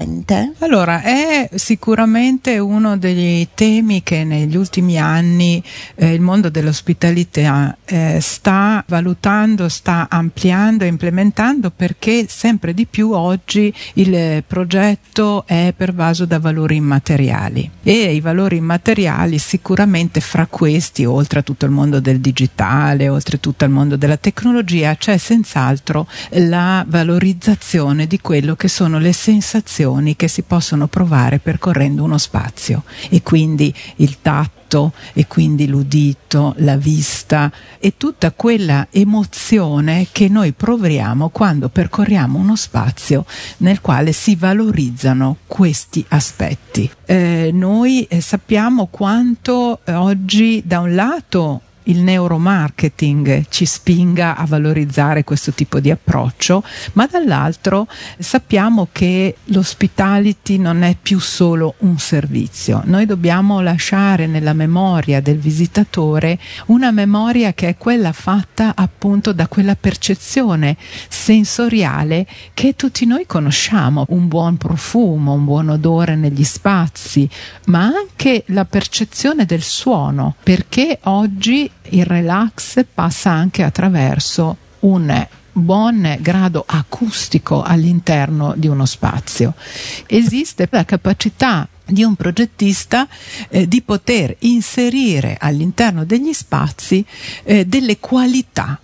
dell'ambiente? Allora, è sicuramente uno dei temi che negli ultimi anni il mondo dell'ospitalità sta valutando, sta ampliando e implementando, perché sempre di più oggi il progetto è pervaso da valori immateriali, e i valori immateriali sicuramente, fra questi, oltre a tutto il mondo del digitale, oltre tutto il mondo della tecnologia, c'è senz'altro la valorizzazione di quello che sono le sensazioni che si possono provare percorrendo uno spazio, e quindi il tatto, e quindi l'udito, la vista e tutta quella emozione che noi proviamo quando percorriamo uno spazio nel quale si valorizzano questi aspetti. Noi sappiamo quanto oggi, da un lato, il neuromarketing ci spinga a valorizzare questo tipo di approccio, ma dall'altro sappiamo che l'hospitality non è più solo un servizio. Noi dobbiamo lasciare nella memoria del visitatore una memoria che è quella fatta appunto da quella percezione sensoriale che tutti noi conosciamo: un buon profumo, un buon odore negli spazi, ma anche la percezione del suono, perché oggi il relax passa anche attraverso un buon grado acustico all'interno di uno spazio. Esiste la capacità di un progettista di poter inserire all'interno degli spazi delle qualità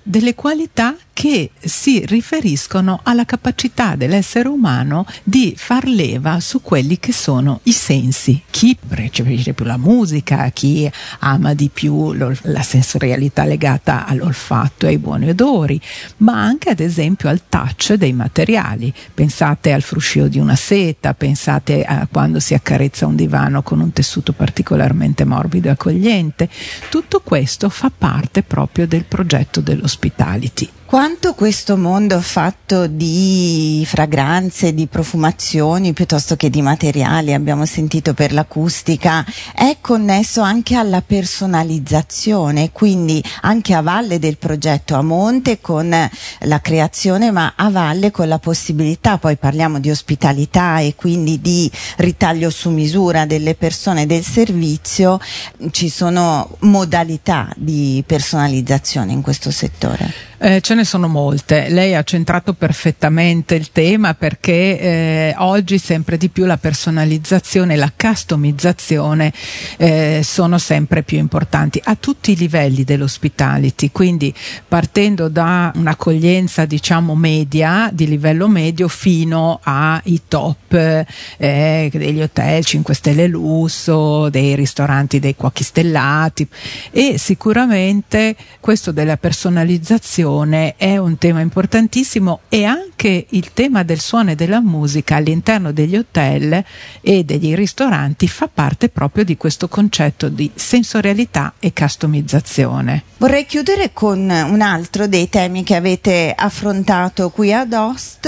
che si riferiscono alla capacità dell'essere umano di far leva su quelli che sono i sensi. Chi percepisce più la musica, chi ama di più la sensorialità legata all'olfatto e ai buoni odori, ma anche ad esempio al touch dei materiali. Pensate al fruscio di una seta, pensate a quando si accarezza un divano con un tessuto particolarmente morbido e accogliente. Tutto questo fa parte proprio del progetto dell'hospitality. Quanto questo mondo fatto di fragranze, di profumazioni piuttosto che di materiali, abbiamo sentito per l'acustica, è connesso anche alla personalizzazione, quindi anche a valle del progetto, a monte con la creazione, ma a valle con la possibilità, poi parliamo di ospitalità e quindi di ritaglio su misura delle persone, del servizio, ci sono modalità di personalizzazione in questo settore? Ce ne sono molte. Lei ha centrato perfettamente il tema, perché oggi sempre di più la personalizzazione e la customizzazione sono sempre più importanti a tutti i livelli dell'hospitality, quindi partendo da un'accoglienza diciamo media, di livello medio, fino ai top degli hotel 5 stelle lusso, dei ristoranti dei cuochi stellati. E sicuramente questo della personalizzazione è un tema importantissimo, e anche il tema del suono e della musica all'interno degli hotel e degli ristoranti fa parte proprio di questo concetto di sensorialità e customizzazione. Vorrei chiudere con un altro dei temi che avete affrontato qui ad Host,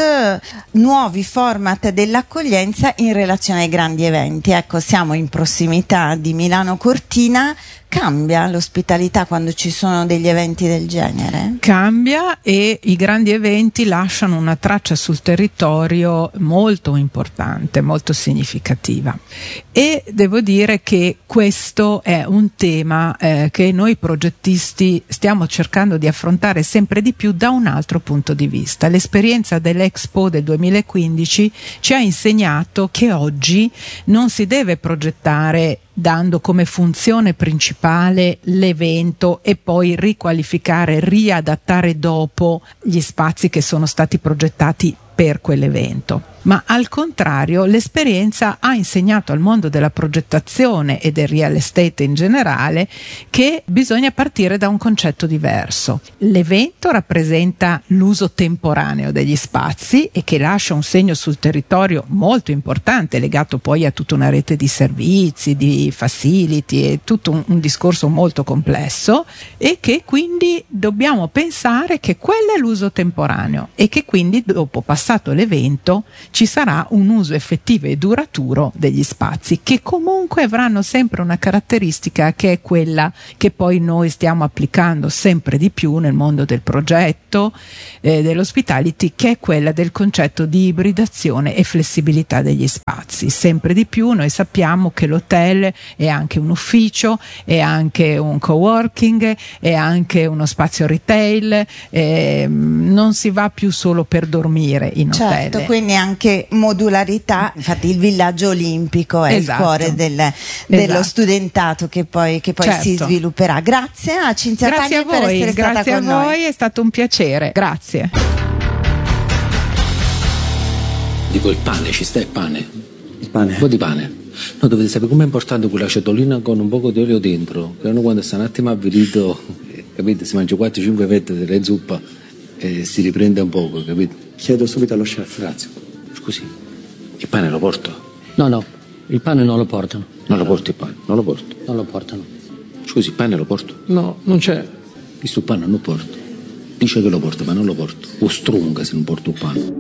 nuovi format dell'accoglienza in relazione ai grandi eventi. Ecco, siamo in prossimità di Milano Cortina. Cambia l'ospitalità quando ci sono degli eventi del genere? Cambia, e i grandi eventi lasciano una traccia sul territorio molto importante, molto significativa. E devo dire che questo è un tema che noi progettisti stiamo cercando di affrontare sempre di più da un altro punto di vista. L'esperienza dell'Expo del 2015 ci ha insegnato che oggi non si deve progettare dando come funzione principale l'evento e poi riqualificare, riadattare dopo gli spazi che sono stati progettati per quell'evento. Ma al contrario, l'esperienza ha insegnato al mondo della progettazione e del real estate in generale che bisogna partire da un concetto diverso. L'evento rappresenta l'uso temporaneo degli spazi e che lascia un segno sul territorio molto importante, legato poi a tutta una rete di servizi, di facility e tutto un discorso molto complesso, e che quindi dobbiamo pensare che quello è l'uso temporaneo e che quindi dopo, passato l'evento, ci sarà un uso effettivo e duraturo degli spazi, che comunque avranno sempre una caratteristica che è quella che poi noi stiamo applicando sempre di più nel mondo del progetto, dell'hospitality, che è quella del concetto di ibridazione e flessibilità degli spazi. Sempre di più noi sappiamo che l'hotel è anche un ufficio, è anche un coworking, è anche uno spazio retail, non si va più solo per dormire in hotel. Certo, quindi anche modularità, infatti il villaggio olimpico è il cuore dello studentato che poi certo. Si svilupperà. Grazie a Cinzia Taglia per essere stata con noi. Grazie a voi, è stato un piacere, grazie. Dico il pane, ci sta il pane? Il pane? Un po' di pane. No, dovete sapere com'è importante quella ciotolina con un poco di olio dentro, che uno quando sta un attimo avvilito, capite, si mangia 4-5 fette della zuppa e si riprende un poco, capite? Chiedo subito allo chef. Grazie. Scusi, il pane lo porto? No, il pane non lo portano. Non lo porto il pane? Non lo porto? Non lo portano. Scusi, il pane lo porto? No, non c'è. Questo pane non lo porto. Dice che lo porta, ma non lo porto. O strunga se non porto il pane.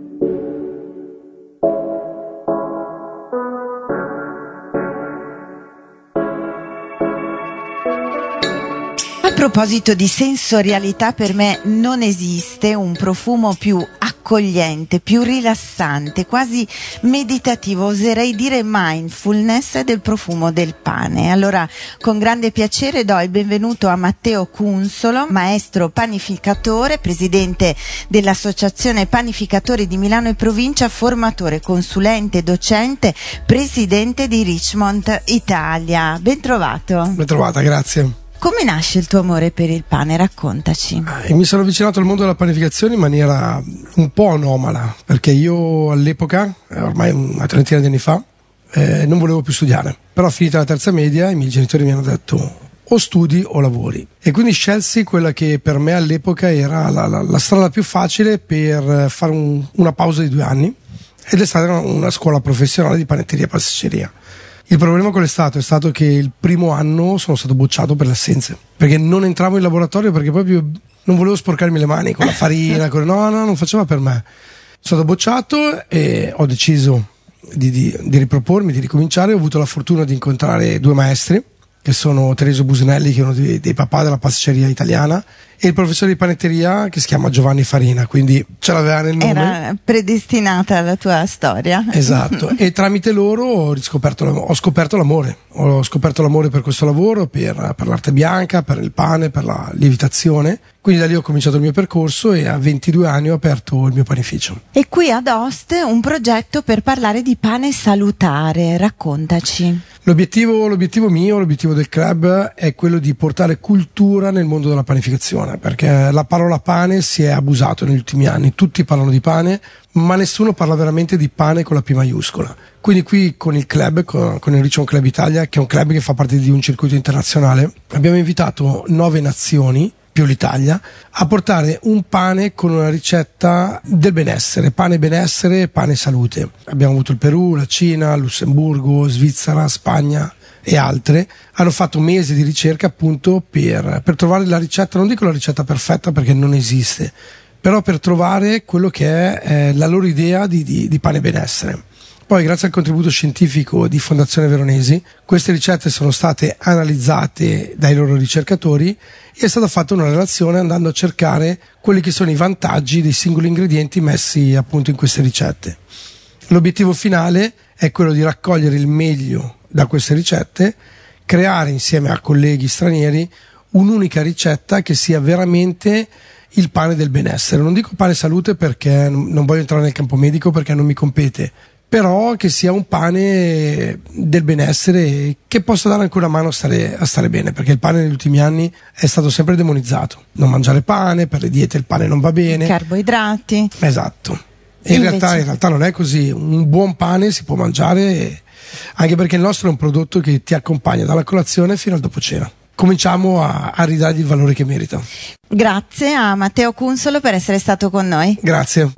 A proposito di sensorialità, per me non esiste un profumo più accogliente, più rilassante, quasi meditativo, oserei dire mindfulness, del profumo del pane. Allora, con grande piacere do il benvenuto a Matteo Cunsolo, maestro panificatore, presidente dell'Associazione Panificatori di Milano e Provincia, formatore, consulente, docente, presidente di Richmond Italia. Ben trovato. Ben trovata, grazie. Come nasce il tuo amore per il pane? Raccontaci. Mi sono avvicinato al mondo della panificazione in maniera un po' anomala, perché io all'epoca, ormai una trentina di anni fa, non volevo più studiare. Però finita la terza media i miei genitori mi hanno detto o studi o lavori. E quindi scelsi quella che per me all'epoca era la strada più facile per fare una pausa di 2 anni, ed è stata una scuola professionale di panetteria e pasticceria. Il problema qual è stato che il primo anno sono stato bocciato per le assenze, perché non entravo in laboratorio, perché proprio non volevo sporcarmi le mani con la farina, no, non faceva per me. Sono stato bocciato e ho deciso di ripropormi, di ricominciare. Ho avuto la fortuna di incontrare 2 maestri, che sono Teresio Businelli, che è uno dei papà della pasticceria italiana, e il professore di panetteria che si chiama Giovanni Farina, quindi ce l'aveva nel nome. Era predestinata alla tua storia. Esatto, e tramite loro ho scoperto l'amore. Ho scoperto l'amore per questo lavoro, per l'arte bianca, per il pane, per la lievitazione. Quindi da lì ho cominciato il mio percorso e a 22 anni ho aperto il mio panificio. E qui ad Host un progetto per parlare di pane salutare, raccontaci. L'obiettivo mio, l'obiettivo del club è quello di portare cultura nel mondo della panificazione, perché la parola pane si è abusato negli ultimi anni. Tutti parlano di pane, ma nessuno parla veramente di pane con la P maiuscola. Quindi qui con il club, con il Richmond Club Italia, che è un club che fa parte di un circuito internazionale, abbiamo invitato 9 nazioni più l'Italia a portare un pane con una ricetta del benessere, pane salute. Abbiamo avuto il Perù, la Cina, Lussemburgo, Svizzera, Spagna e altre. Hanno fatto mesi di ricerca appunto per trovare la ricetta, non dico la ricetta perfetta perché non esiste, però per trovare quello che è la loro idea di pane benessere. Poi, grazie al contributo scientifico di Fondazione Veronesi, queste ricette sono state analizzate dai loro ricercatori e è stata fatta una relazione andando a cercare quelli che sono i vantaggi dei singoli ingredienti messi appunto in queste ricette. L'obiettivo finale è quello di raccogliere il meglio da queste ricette, creare insieme a colleghi stranieri un'unica ricetta che sia veramente il pane del benessere. Non dico pane salute perché non voglio entrare nel campo medico, perché non mi compete, però che sia un pane del benessere che possa dare anche una mano a stare bene, perché il pane negli ultimi anni è stato sempre demonizzato. Non mangiare pane, per le diete il pane non va bene. Carboidrati. Esatto. E in realtà non è così. Un buon pane si può mangiare, anche perché il nostro è un prodotto che ti accompagna dalla colazione fino al dopo cena. Cominciamo a ridargli il valore che merita. Grazie a Matteo Cunsolo per essere stato con noi. Grazie.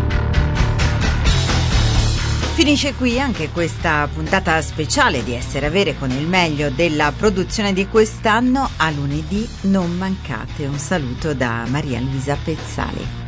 Finisce qui anche questa puntata speciale di Essere Avere con il meglio della produzione di quest'anno. A lunedì non mancate. Un saluto da Maria Luisa Pezzali.